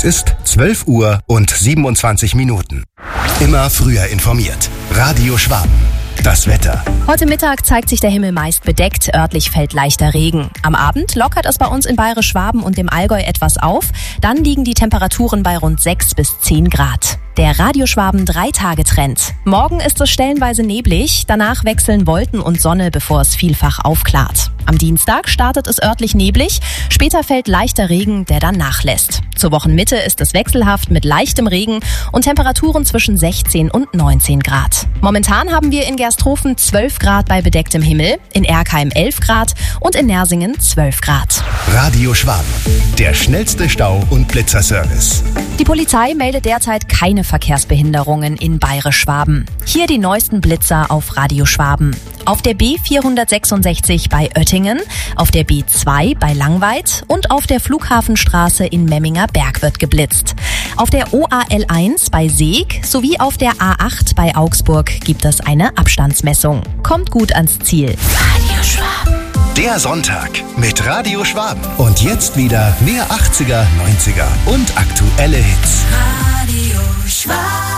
Es ist 12 Uhr und 27 Minuten. Immer früher informiert. Radio Schwaben. Das Wetter. Heute Mittag zeigt sich der Himmel meist bedeckt, örtlich fällt leichter Regen. Am Abend lockert es bei uns in Bayerisch-Schwaben und dem Allgäu etwas auf. Dann liegen die Temperaturen bei rund 6 bis 10 Grad. Der Radio Schwaben 3-Tage-Trend. Morgen ist es stellenweise neblig, danach wechseln Wolken und Sonne, bevor es vielfach aufklart. Am Dienstag startet es örtlich neblig, später fällt leichter Regen, der dann nachlässt. Zur Wochenmitte ist es wechselhaft mit leichtem Regen und Temperaturen zwischen 16 und 19 Grad. Momentan haben wir in Gersthofen 12 Grad bei bedecktem Himmel, in Erkheim 11 Grad und in Nersingen 12 Grad. Radio Schwaben. Der schnellste Stau- und Blitzerservice. Die Polizei meldet derzeit keine Verkehrsbehinderungen in Bayerisch-Schwaben. Hier die neuesten Blitzer auf Radio Schwaben. Auf der B466 bei Oettingen, auf der B2 bei Langweid und auf der Flughafenstraße in Memminger Berg wird geblitzt. Auf der OAL1 bei Seeg sowie auf der A8 bei Augsburg gibt es eine Abstandsmessung. Kommt gut ans Ziel. Radio Schwaben. Der Sonntag mit Radio Schwaben. Und jetzt wieder mehr 80er, 90er und aktuelle Hits. Radio Schwaben.